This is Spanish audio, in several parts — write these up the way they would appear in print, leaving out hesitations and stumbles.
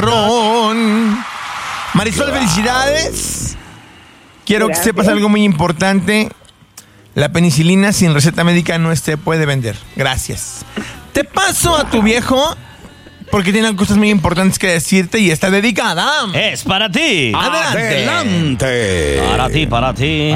chicharrón. Marisol, felicidades. Quiero que sepas algo muy importante. La penicilina sin receta médica no se puede vender. Gracias. Te paso a tu viejo porque tiene cosas muy importantes que decirte y está dedicada. Es para ti. Adelante. Para ti.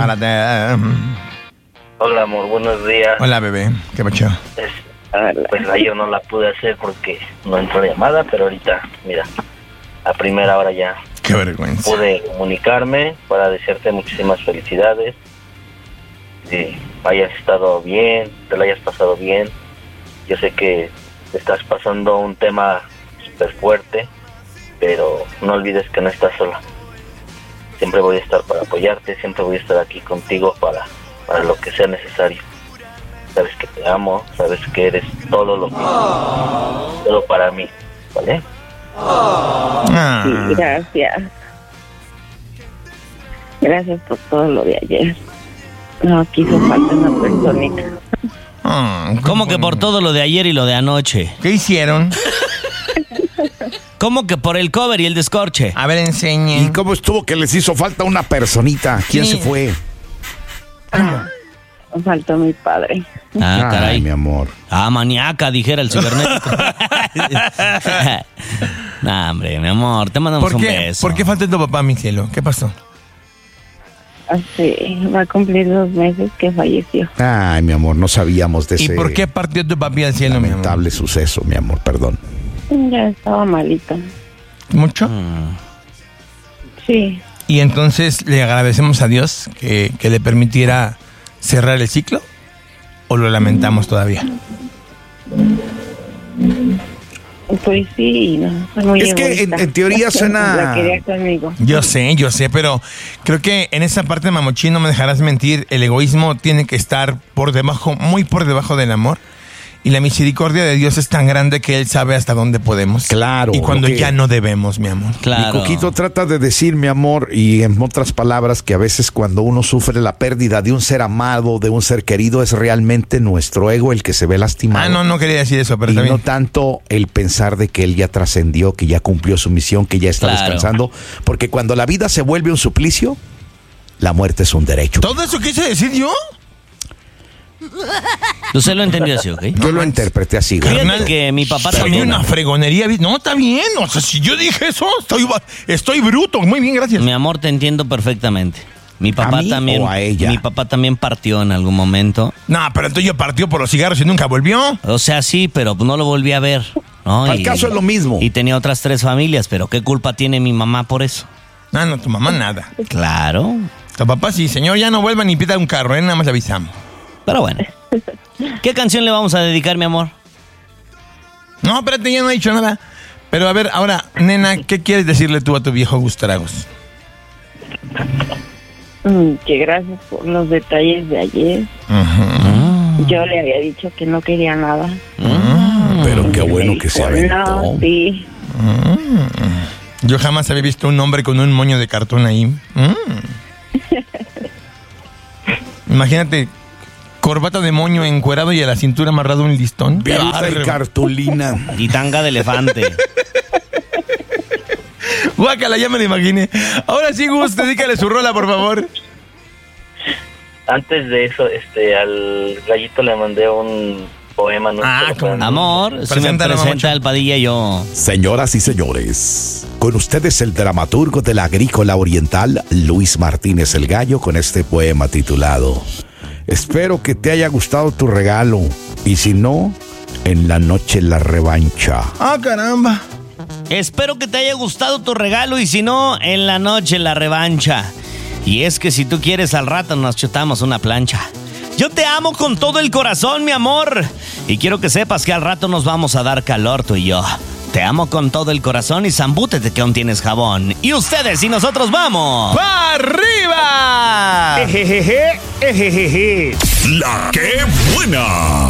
Hola, amor, buenos días. Hola, bebé. ¿Qué pacho? Pues ayer no la pude hacer porque no entró llamada, pero ahorita, mira, a primera hora ya Qué vergüenza. pude comunicarme para desearte muchísimas felicidades. Que hayas estado bien, te la hayas pasado bien. Yo sé que estás pasando un tema súper fuerte, pero no olvides que no estás sola. Siempre voy a estar para apoyarte, siempre voy a estar aquí contigo para lo que sea necesario. Sabes que te amo, sabes que eres todo para mí, ¿vale? Sí, gracias. Gracias por todo lo de ayer. No, quiso falta una personita. ¿Cómo que por todo lo de ayer y lo de anoche? ¿Qué hicieron? ¿Cómo que por el cover y el descorche? A ver, enseñen. ¿Y cómo estuvo que les hizo falta una personita? ¿Quién se fue? Faltó mi padre. Ah, caray. Ay, mi amor. Maníaca, dijera el cibernético. Nah, hombre, mi amor, te mandamos un beso. ¿Por qué falta tu papá, mi cielo? ¿Qué pasó? Va a cumplir 2 meses que falleció. Ay, mi amor, no sabíamos de ese ¿Y por qué partió tu papi al cielo, mi amor? lamentable suceso, mi amor, perdón. Ya estaba malita. ¿Mucho? Sí. Y entonces le agradecemos a Dios que le permitiera cerrar el ciclo, ¿o lo lamentamos todavía? Pues sí, no, soy muy Es que egoísta. en teoría suena... La quería conmigo. Yo sé, pero creo que en esa parte, Mamochín, no me dejarás mentir, el egoísmo tiene que estar por debajo, muy por debajo del amor. Y la misericordia de Dios es tan grande que Él sabe hasta dónde podemos. Claro. Y cuando lo que ya no debemos, mi amor. Claro. Mi Coquito trata de decir, mi amor, y en otras palabras, que a veces cuando uno sufre la pérdida de un ser amado, de un ser querido, es realmente nuestro ego el que se ve lastimado. No quería decir eso, pero Y está bien. no tanto el pensar de que él ya trascendió, que ya cumplió su misión, que ya está descansando. Porque cuando la vida se vuelve un suplicio, la muerte es un derecho. ¿Todo eso quise decir yo? Usted lo entendió así, ¿ok? Yo lo interpreté así. Fíjate Carnal, que mi papá soy también... una fregonería. No, está bien. O sea, si yo dije eso, estoy bruto. Muy bien, gracias. Mi amor, te entiendo perfectamente. Mi papá ¿A mí también... o a ella? Mi papá también partió en algún momento. No, pero entonces yo partió por los cigarros y nunca volvió. O sea, sí, pero no lo volví a ver, ¿no? Al caso es lo mismo. Y tenía otras 3 familias, pero ¿qué culpa tiene mi mamá por eso? No, tu mamá nada. Claro. Tu papá sí, señor, ya no vuelva ni pida un carro, nada más le avisamos. Pero bueno. ¿Qué canción le vamos a dedicar, mi amor? No, espérate, ya no he dicho nada. Pero a ver, ahora, nena, ¿qué quieres decirle tú a tu viejo Gustragos? Que gracias por los detalles de ayer. Yo le había dicho que no quería nada. Pero qué bueno que se aventó. No, sí. Yo jamás había visto un hombre con un moño de cartón ahí. Imagínate, corbata de moño encuerado y a la cintura amarrado un listón. Viruta de cartulina. Y tanga de elefante. Guácala, ya me lo imaginé. Ahora sí, Gus, dedícale su rola, por favor. Antes de eso, al gallito le mandé un poema. No sé si lo pueden- Amor, si me Preséntalo, presenta Mamocho. el Padilla, yo... Señoras y señores, con ustedes el dramaturgo de la Agrícola Oriental, Luis Martínez el Gallo, con este poema titulado Espero que te haya gustado tu regalo, y si no, en la noche la revancha. Ah, caramba. Espero que te haya gustado tu regalo y si no, en la noche la revancha. Y es que si tú quieres al rato nos chutamos una plancha. Yo te amo con todo el corazón, mi amor. Y quiero que sepas que al rato nos vamos a dar calor tú y yo. Te amo con todo el corazón y zambútete que aún tienes jabón. Y ustedes y nosotros vamos. ¡Pa' arriba! La que buena.